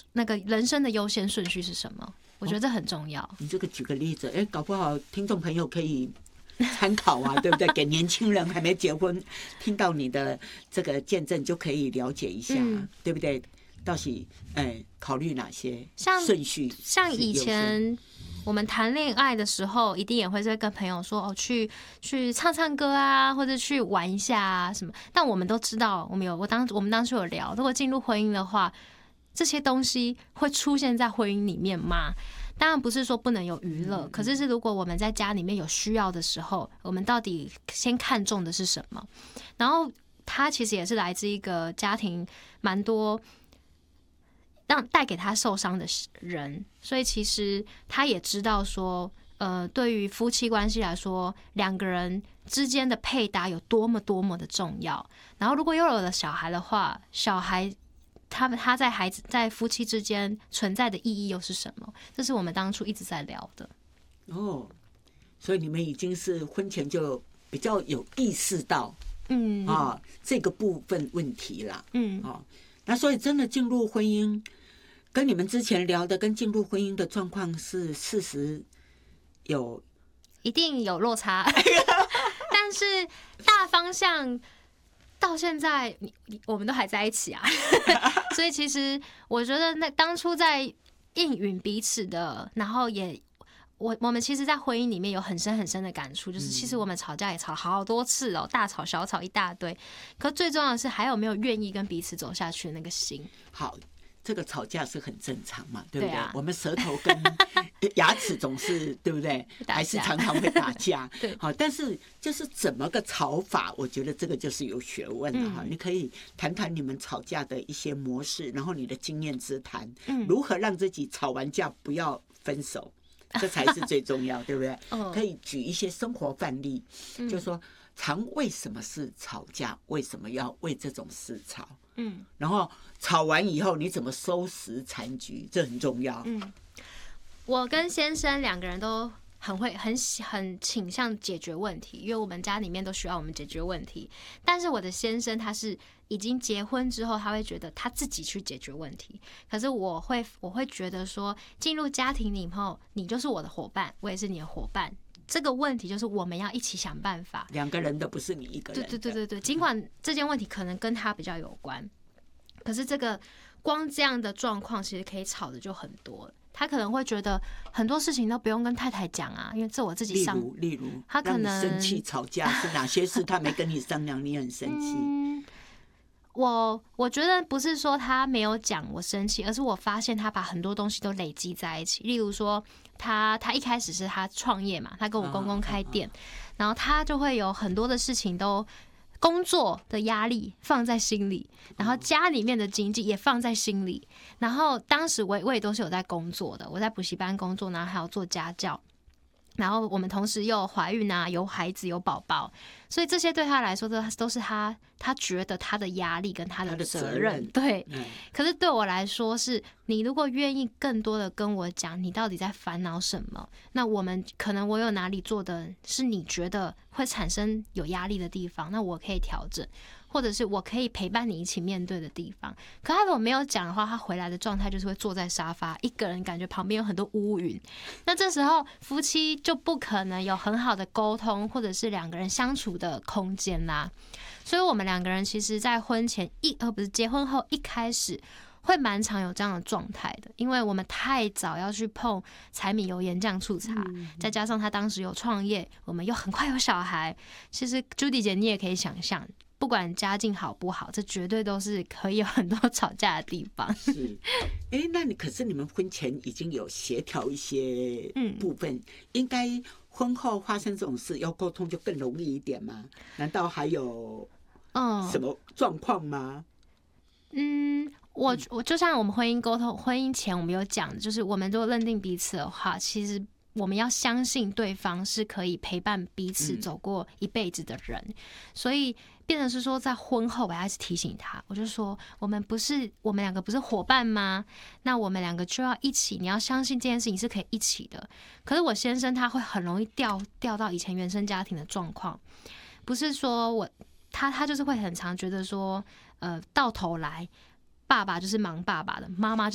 那个人生的优先顺序是什么？我觉得这很重要。 你这个举个例子，搞不好听众朋友可以参考啊，对不对？给年轻人还没结婚，听到你的这个见证就可以了解一下，对不对？到底考虑哪些顺序？ 像以前我们谈恋爱的时候，一定也会跟朋友说去唱唱歌啊，或者去玩一下啊什么。但我们都知道，我们当初有聊，如果进入婚姻的话，这些东西会出现在婚姻里面吗？当然不是说不能有娱乐，可是如果我们在家里面有需要的时候，我们到底先看重的是什么？然后他其实也是来自一个家庭蛮多带给他受伤的人，所以其实他也知道说，对于夫妻关系来说，两个人之间的配搭有多么多么的重要。然后如果又有了小孩的话，小孩他在夫妻之间存在的意义又是什么？这是我们当初一直在聊的。 所以你们已经是婚前就比较有意识到，这个部分问题啦，那所以真的进入婚姻，跟你们之前聊的跟进入婚姻的状况是事实一定有落差，但是大方向到现在我们都还在一起啊，所以其实我觉得那当初在应允彼此的，然后我们其实，在婚姻里面有很深很深的感触，就是其实我们吵架也吵了好多次哦，大吵小吵一大堆，可最重要的是还有没有愿意跟彼此走下去的那个心。 好。这个吵架是很正常嘛，对不对？ 对啊， 我们舌头跟牙齿总是对不对？还是常常会打架。 对， 好，但是就是怎么个吵法，我觉得这个就是有学问了哈。你可以谈谈你们吵架的一些模式，然后你的经验之谈，如何让自己吵完架不要分手，这才是最重要，对不对？可以举一些生活范例，就是说为什么是吵架，为什么要为这种事吵？然后吵完以后你怎么收拾残局，这很重要。 我跟先生两个人都很倾向解决问题，因为我们家里面都需要我们解决问题。但是我的先生他是已经结婚之后，他会觉得他自己去解决问题。可是我会觉得说，进入家庭里后，你就是我的伙伴，我也是你的伙伴。这个问题就是我们要一起想办法， 两个人的不是你一个人的。 对，尽管这件问题可能跟他比较有关，可是这个光这样的状况，其实可以吵的就很多了。他可能会觉得很多事情都不用跟太太讲啊，因为这我自己上。 例如， 他可能生气吵架是哪些事？他没跟你商量，你很生气。 我觉得不是说他没有讲我生气，而是我发现他把很多东西都累积在一起。例如说，他一开始是他创业嘛，他跟我公公开店，然后他就会有很多的事情都工作的压力放在心里，然后家里面的经济也放在心里。然后当时我也都是有在工作的，我在补习班工作，然后还有做家教。然后我们同时又有怀孕啊，有孩子，有宝宝，所以这些对他来说都是他觉得他的压力跟他的责任。对，可是对我来说是，你如果愿意更多的跟我讲你到底在烦恼什么，那可能我有哪里做的是你觉得会产生有压力的地方，那我可以调整。或者是我可以陪伴你一起面对的地方。可他如果没有讲的话，他回来的状态就是会坐在沙发，一个人感觉旁边有很多乌云。那这时候夫妻就不可能有很好的沟通，或者是两个人相处的空间啦。所以我们两个人其实在婚前不是结婚后一开始会蛮常有这样的状态的，因为我们太早要去碰柴米油盐酱醋茶，再加上他当时有创业，我们又很快有小孩。其实 Judy 姐你也可以想象，不管家境好不好，这绝对都是可以有很多吵架的地方。 是，那可是你们婚前已经有协调一些部分，应该婚后发生这种事要沟通就更容易一点吗？难道还有什么状况吗？ 我就像我们婚姻前我们有讲，就是我们如果认定彼此的话，其实我们要相信对方是可以陪伴彼此走过一辈子的人，所以变成是说在婚后我还是提醒他，我就说我们两个不是伙伴吗？那我们两个就要一起，你要相信这件事情是可以一起的。可是我先生他会很容易掉到以前原生家庭的状况，不是说他就是会很常觉得说到头来爸爸就是忙爸爸的，妈妈